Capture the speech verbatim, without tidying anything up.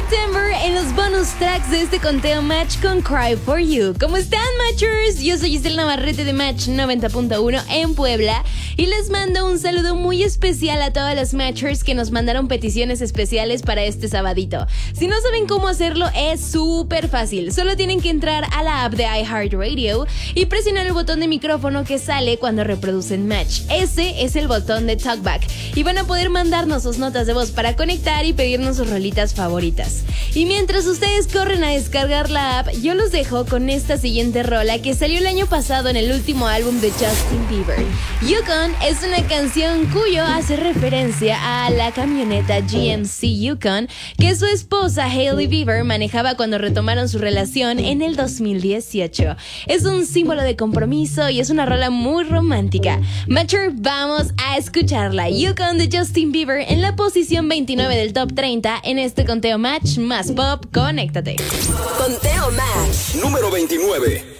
September en los bonus tracks de este conteo Match con Cry For You. ¿Cómo están, Matchers? Yo soy Giselle Navarrete de Match noventa punto uno en Puebla y les mando un saludo muy especial a todas las Matchers que nos mandaron peticiones especiales para este sabadito. Si no saben cómo hacerlo, es súper fácil. Solo tienen que entrar a la app de iHeartRadio y presionar el botón de micrófono que sale cuando reproducen Match. Ese es el botón de Talkback y van a poder mandarnos sus notas de voz para conectar y pedirnos sus rolitas favoritas. Y mientras ustedes corren a descargar la app, yo los dejo con esta siguiente rola que salió el año pasado en el último álbum de Justin Bieber. Yukon es una canción cuyo hace referencia a la camioneta G M C Yukon que su esposa Hailey Bieber manejaba cuando retomaron su relación en el dos mil dieciocho. Es un símbolo de compromiso y es una rola muy romántica. Matcher, vamos a escucharla. Yukon de Justin Bieber en la posición veintinueve del top treinta en este conteo Match más pop. Conéctate. Conteo Match número veintinueve.